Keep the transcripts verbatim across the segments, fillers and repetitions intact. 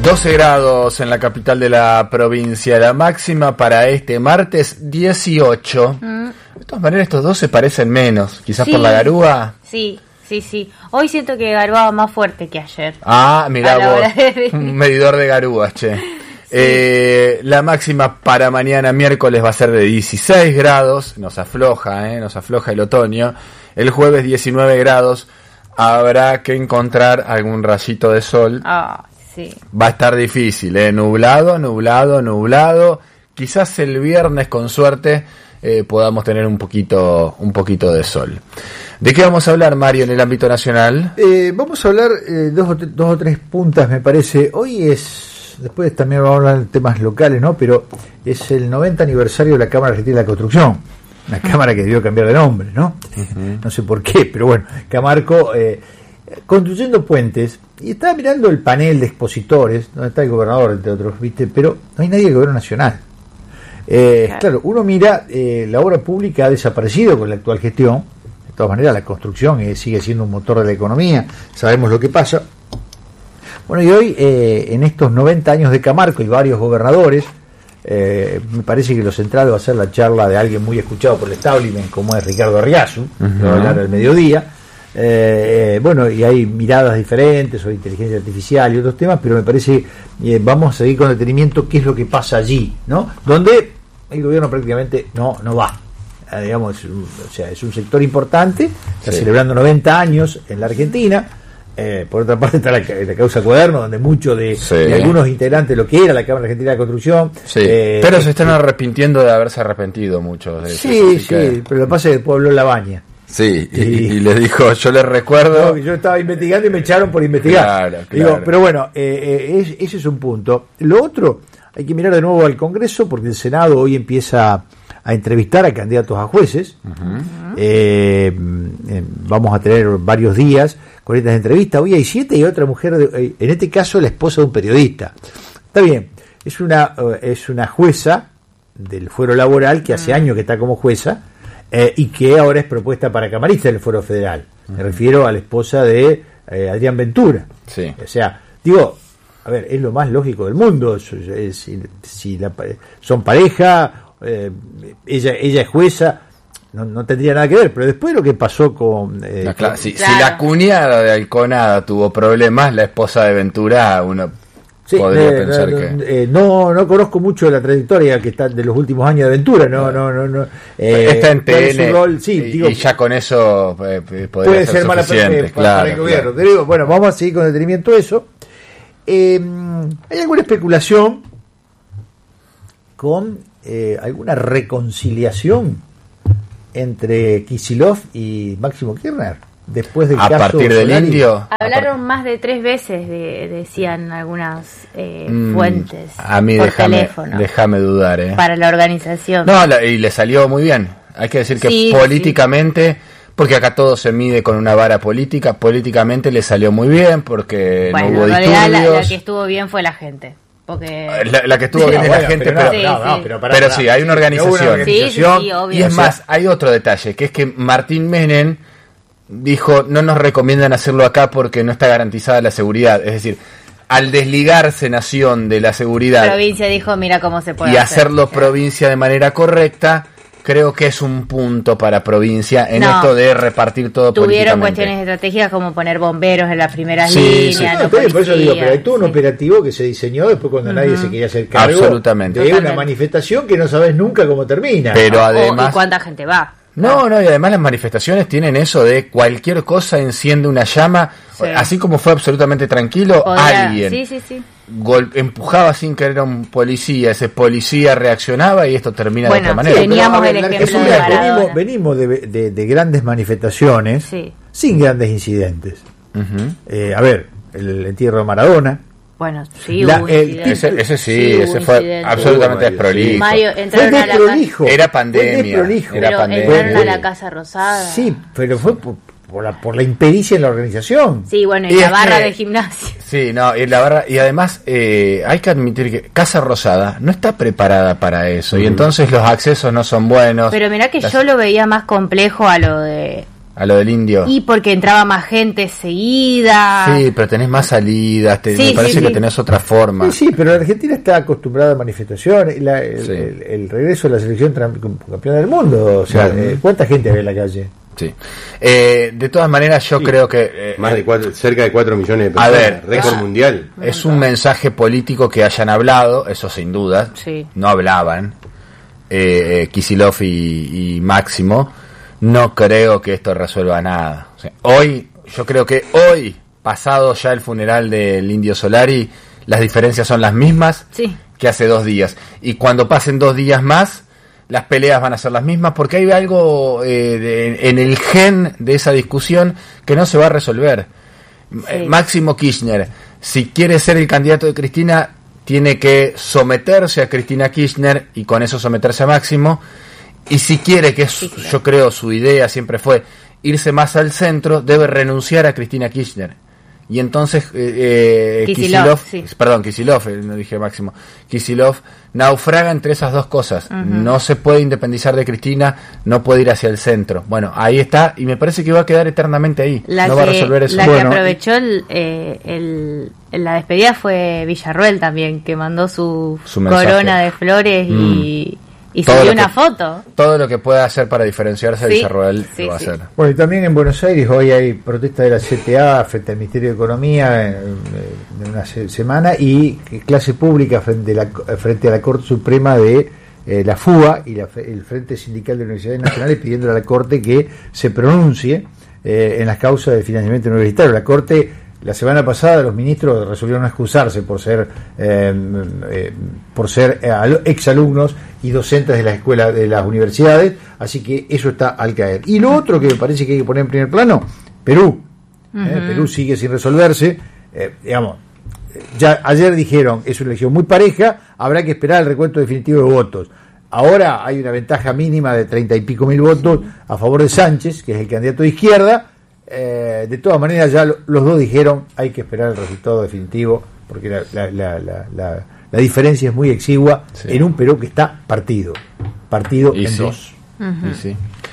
doce grados en la capital de la provincia, la máxima para este martes dieciocho. Mm. De todas maneras estos doce parecen menos, quizás sí, por la garúa. Sí, sí, sí. Hoy siento que garuaba más fuerte que ayer. Ah, mirá vos, de... un medidor de garúas, che. Sí. Eh, la máxima para mañana miércoles va a ser de dieciséis grados, nos afloja, eh, nos afloja el otoño. El jueves diecinueve grados, habrá que encontrar algún rayito de sol. Ah, sí. Va a estar difícil, eh, nublado, nublado, nublado. Quizás el viernes con suerte eh, podamos tener un poquito, un poquito de sol. ¿De qué vamos a hablar, Mario, en el ámbito nacional? Eh, vamos a hablar eh, dos, o dos o tres puntas, me parece. Hoy es, después también vamos a hablar de temas locales, ¿no? Pero es el noventa aniversario de la Cámara Argentina de la Construcción. Una cámara que debió cambiar de nombre, ¿no? Uh-huh. No sé por qué, pero bueno, Camarco, eh, construyendo puentes, y estaba mirando el panel de expositores, donde está el gobernador, entre otros, ¿viste? Pero no hay nadie del gobierno nacional. Eh, claro. claro, uno mira, eh, la obra pública ha desaparecido con la actual gestión. De todas maneras, la construcción eh, sigue siendo un motor de la economía, sabemos lo que pasa. Bueno, y hoy, eh, en estos noventa años de Camarco y varios gobernadores, Eh, me parece que lo central va a ser la charla de alguien muy escuchado por el establishment, como es Ricardo Arriazu, uh-huh. que va a hablar al mediodía. Eh, eh, bueno, y hay miradas diferentes sobre inteligencia artificial y otros temas, pero me parece que eh, vamos a seguir con detenimiento qué es lo que pasa allí, ¿no? Donde el gobierno prácticamente no no va. Eh, digamos, es un, o sea, es un sector importante, está sí. celebrando noventa años en la Argentina. Eh, por otra parte está la, la causa Cuaderno, donde muchos de, sí. de algunos integrantes de lo que era la Cámara Argentina de Construcción. Sí. Eh, pero se están arrepintiendo de haberse arrepentido muchos de sí, ellos. Sí, sí, que... pero lo que pasa es que después habló Labaña. Sí, y, y, y les dijo, yo les recuerdo... No, yo estaba investigando y me echaron por investigar. Claro, claro. Digo, pero bueno, eh, eh, es, ese es un punto. Lo otro, hay que mirar de nuevo al Congreso, porque el Senado hoy empieza a entrevistar a candidatos a jueces. Uh-huh. Eh, eh, vamos a tener varios días con estas entrevistas. Hoy hay siete y otra mujer, de, en este caso la esposa de un periodista. Está bien, es una es una jueza del fuero laboral que hace uh-huh. años que está como jueza eh, y que ahora es propuesta para camarista del fuero federal. Uh-huh. Me refiero a la esposa de eh, Adrián Ventura. Sí. O sea, digo, a ver, es lo más lógico del mundo. Si, si la, son pareja, eh, ella ella es jueza. No, no tendría nada que ver, pero después lo que pasó con... Eh, no, claro, si, claro. si la cuñada de Alconada tuvo problemas, la esposa de Ventura, uno sí, podría eh, pensar no, que... Eh, no no conozco mucho la trayectoria que está de los últimos años de Ventura, no, no, no, no. Eh, está en T N, rol, sí, y, digo, y ya con eso eh, podría puede ser, ser mala suficiente, para, claro, para el gobierno. Claro. Te digo, bueno, vamos a seguir con detenimiento eso. Eh, ¿Hay alguna especulación con eh, alguna reconciliación entre Kicillof y Máximo Kirchner después del a caso partir del Solari? indio? Hablaron más de tres veces, de, decían algunas eh, mm, fuentes a mí por déjame, teléfono déjame dudar eh. para la organización. No, la, y le salió muy bien. Hay que decir que sí, políticamente, sí. porque acá todo se mide con una vara política, políticamente le salió muy bien porque bueno, no hubo en realidad disturbios. La, la que estuvo bien fue la gente. Porque... La, la que estuvo sí, bien no, es bueno, la gente, pero, pero, no, sí, no, sí. no, pero, para, pero para, sí, hay una organización. Una organización. Sí, sí, obvio. Y es más, hay otro detalle, que es que Martín Menem dijo, no nos recomiendan hacerlo acá porque no está garantizada la seguridad. Es decir, al desligarse Nación de la seguridad... La provincia dijo, mira cómo se puede y hacer. hacerlo sí. provincia de manera correcta... Creo que es un punto para provincia en no, esto de repartir todo tuvieron cuestiones estratégicas como poner bomberos en las primeras sí, líneas. Sí, no, no, policía, por eso digo, pero hay todo un sí. operativo que se diseñó después cuando uh-huh. nadie se quería hacer cargo absolutamente. de Totalmente. una manifestación que no sabes nunca cómo termina. Pero o, además, ¿y cuánta gente va? No, no, y además las manifestaciones tienen eso de cualquier cosa enciende una llama, sí. así como fue absolutamente tranquilo, Podría, alguien sí, sí, sí. Gol, empujaba sin querer a un policía, ese policía reaccionaba y esto termina bueno, de otra manera. Teníamos pero, el ver, ejemplo de venimos, venimos de, de, de grandes manifestaciones sí. sin grandes incidentes. Uh-huh. Eh, a ver, el, el entierro de Maradona. Bueno, sí, La, hubo el, ese, ese sí, sí ese fue incidente. absolutamente Mario, desprolijo. sí. Mario, entraron fue a la desprolijo. casa, Era pandemia. Era pero pandemia. entraron a la Casa Rosada. Sí, pero fue por, por, la, por la impericia en la organización. Sí, bueno, y, y la barra que, de gimnasia. Sí, no, y la barra, y además eh, hay que admitir que Casa Rosada no está preparada para eso, uh-huh. y entonces los accesos no son buenos. Pero mirá que Las... yo lo veía más complejo a lo de a lo del Indio? Y porque entraba más gente seguida. Sí, pero tenés más salidas, te, sí, me parece sí, que sí. tenés otra forma. Sí, sí, pero la Argentina está acostumbrada a manifestaciones, la, el, Sí. el, el regreso de la selección campeona del mundo, o sea, Claro. eh, ¿cuánta gente había en la calle? Sí. Eh, de todas maneras, yo Sí. creo que... eh, Más de cuatro, cerca de cuatro millones de A personas. ver, récord es- mundial. es un mensaje político que hayan hablado, eso sin duda. Sí. No hablaban. Eh, Kicillof y, y Máximo. No creo que esto resuelva nada. O sea, hoy, yo creo que hoy, pasado ya el funeral del Indio Solari, las diferencias son las mismas Sí. que hace dos días. Y cuando pasen dos días más, las peleas van a ser las mismas, porque hay algo eh, de- en el gen de esa discusión que no se va a resolver. Eh, Máximo Kirchner, si quiere ser el candidato de Cristina, tiene que someterse a Cristina Kirchner y con eso someterse a Máximo. Y si quiere, que es, Sí, claro. yo creo su idea siempre fue irse más al centro, debe renunciar a Cristina Kirchner. Y entonces eh, eh, Kicillof, Kicillof, sí. perdón, Kicillof, eh, no dije Máximo, Kicillof naufraga entre esas dos cosas. Ujú. No se puede independizar de Cristina, no puede ir hacia el centro. Bueno, ahí está, y me parece que va a quedar eternamente ahí. La, no que, va a resolver eso. la Bueno, que aprovechó el, eh, el- la despedida fue Villarroel también, que mandó su, Su mensaje. corona de flores y, y Todo subió lo una que- foto. Todo lo que pueda hacer para diferenciarse de Sí, Villarroel sí, lo va a sí. hacer. Bueno, y también en Buenos Aires hoy hay protesta de la C T A frente al Ministerio de Economía en, en una se- semana y clase pública frente a la, frente a la Corte Suprema de eh, la FUA y la, el Frente Sindical de Universidades Nacionales pidiendo a la Corte que se pronuncie eh, en las causas de financiamiento universitario. La Corte, la semana pasada, los ministros resolvieron no excusarse por ser eh, eh, por ser eh, al- exalumnos y docentes de las escuelas, de las universidades, así que eso está al caer. Y lo otro que me parece que hay que poner en primer plano, Perú. ¿eh? Ujú. Perú sigue sin resolverse. Eh, digamos, ya ayer dijeron, es una elección muy pareja, habrá que esperar el recuento definitivo de votos. Ahora hay una ventaja mínima de treinta y pico mil votos a favor de Sánchez, que es el candidato de izquierda. Eh, de todas maneras, ya lo- los dos dijeron hay que esperar el resultado definitivo, porque la, la, la, la, la- la diferencia es muy exigua Sí. en un Perú que está partido, partido Y en sí. dos. Y sí.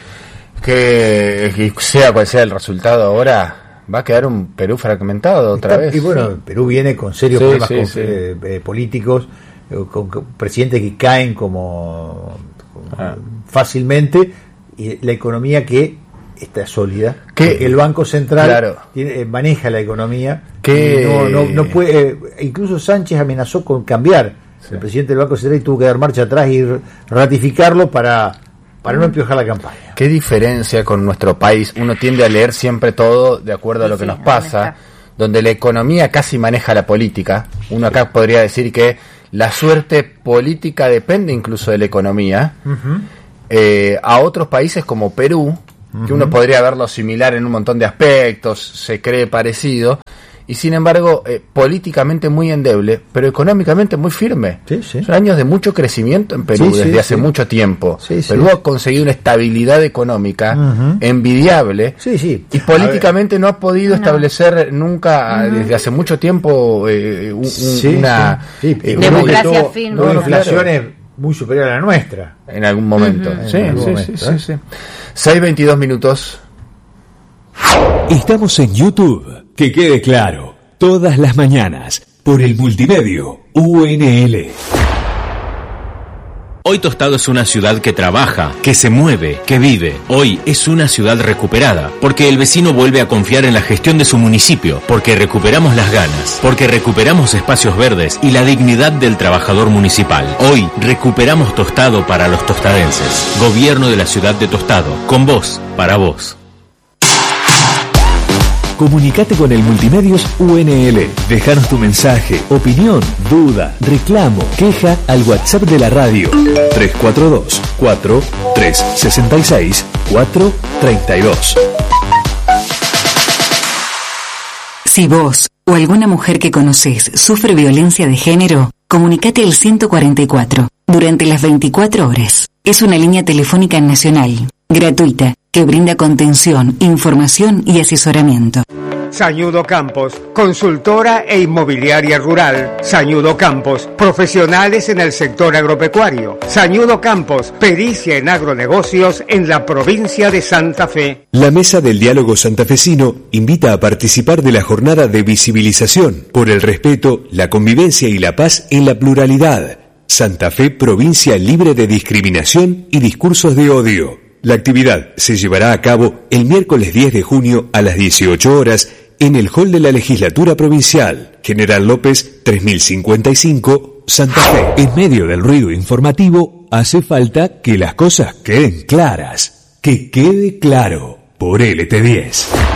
Que, que sea cual sea el resultado ahora, va a quedar un Perú fragmentado otra Está- vez. Y bueno, Perú viene con serios Sí, problemas sí, con- sí. eh, eh, políticos, eh, con, con presidentes que caen como, como Ah. fácilmente, y la economía que está sólida, ¿Qué? porque el Banco Central Claro. tiene- eh, maneja la economía, ¿Qué? y no, no, no puede, eh, incluso Sánchez amenazó con cambiar Sí. el presidente del Banco Central y tuvo que dar marcha atrás y r- ratificarlo para, para no empiojar la campaña. ¿Qué diferencia con nuestro país? Uno tiende a leer siempre todo de acuerdo a lo Sí, que sí, nos ahí pasa, está. donde la economía casi maneja la política. Uno acá podría decir que la suerte política depende incluso de la economía. Eh, a otros países como Perú, que uno podría verlo similar en un montón de aspectos, se cree parecido, y sin embargo eh, políticamente muy endeble, pero económicamente muy firme. Sí, sí. Son años de mucho crecimiento en Perú Sí, sí, desde hace sí. mucho tiempo. Sí, sí. Perú ha conseguido una estabilidad económica Ujú. envidiable. Sí, sí. Y políticamente no ha podido No. establecer nunca, desde hace mucho tiempo, eh, un- un- Sí, una sí. Sí, eh, Perú Democracia tuvo- firme. tuvo No, no, inflaciones muy superior a la nuestra. en algún momento. Ujú. Sí, En algún sí, momento, sí, ¿eh? sí, sí. seis veintidós minutos. Estamos en YouTube. Que quede claro, todas las mañanas, por el Multimedio U N L. Hoy Tostado es una ciudad que trabaja, que se mueve, que vive. Hoy es una ciudad recuperada, porque el vecino vuelve a confiar en la gestión de su municipio, porque recuperamos las ganas, porque recuperamos espacios verdes y la dignidad del trabajador municipal. Hoy recuperamos Tostado para los tostadenses. Gobierno de la ciudad de Tostado, con vos, para vos. Comunicate con el Multimedios U N L. Déjanos tu mensaje, opinión, duda, reclamo, queja al WhatsApp de la radio tres cuatro dos, cuatro tres seis seis, cuatro tres dos. Si vos o alguna mujer que conoces sufre violencia de género, comunicate al ciento cuarenta y cuatro durante las veinticuatro horas. Es una línea telefónica nacional, gratuita, que brinda contención, información y asesoramiento. Sañudo Campos, consultora e inmobiliaria rural. Sañudo Campos, profesionales en el sector agropecuario. Sañudo Campos, pericia en agronegocios en la provincia de Santa Fe. La Mesa del Diálogo Santafesino invita a participar de la jornada de visibilización por el respeto, la convivencia y la paz en la pluralidad. Santa Fe, provincia libre de discriminación y discursos de odio. La actividad se llevará a cabo el miércoles diez de junio a las dieciocho horas en el hall de la Legislatura Provincial, General López tres mil cincuenta y cinco, Santa Fe. En medio del ruido informativo, hace falta que las cosas queden claras. Que quede claro por L T diez.